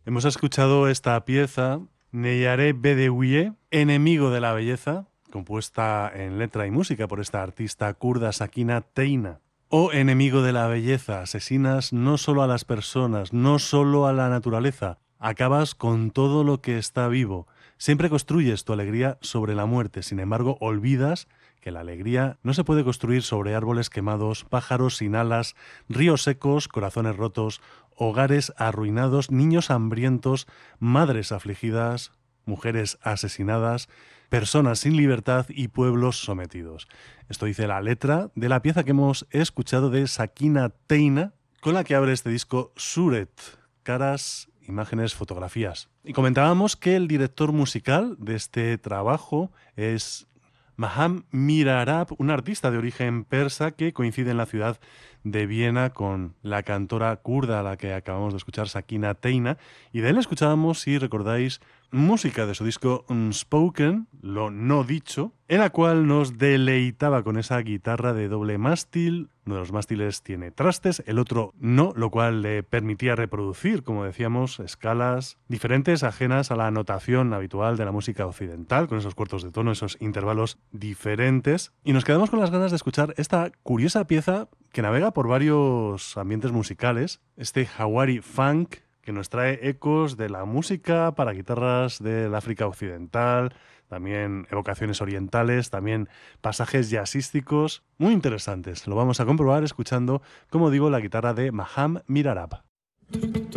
Hemos escuchado esta pieza, Neyare Bedewiye, Enemigo de la Belleza, compuesta en letra y música por esta artista kurda Sakina Teina. Oh enemigo de la belleza, asesinas no solo a las personas, no solo a la naturaleza, acabas con todo lo que está vivo. Siempre construyes tu alegría sobre la muerte, sin embargo olvidas que la alegría no se puede construir sobre árboles quemados, pájaros sin alas, ríos secos, corazones rotos, hogares arruinados, niños hambrientos, madres afligidas, mujeres asesinadas, personas sin libertad y pueblos sometidos. Esto dice la letra de la pieza que hemos escuchado de Sakina Teina, con la que abre este disco Suret, caras, imágenes, fotografías. Y comentábamos que el director musical de este trabajo es Maham Mirarab, un artista de origen persa que coincide en la ciudad de Viena con la cantora kurda a la que acabamos de escuchar, Sakina Teina, y de él escuchábamos, si recordáis, música de su disco Unspoken, lo no dicho, en la cual nos deleitaba con esa guitarra de doble mástil. Uno de los mástiles tiene trastes, el otro no, lo cual le permitía reproducir, como decíamos, escalas diferentes, ajenas a la notación habitual de la música occidental, con esos cuartos de tono, esos intervalos diferentes. Y nos quedamos con las ganas de escuchar esta curiosa pieza que navega por varios ambientes musicales, este Hawari Funk, que nos trae ecos de la música para guitarras del África Occidental, también evocaciones orientales, también pasajes jazzísticos muy interesantes. Lo vamos a comprobar escuchando, como digo, la guitarra de Maham Mirarab.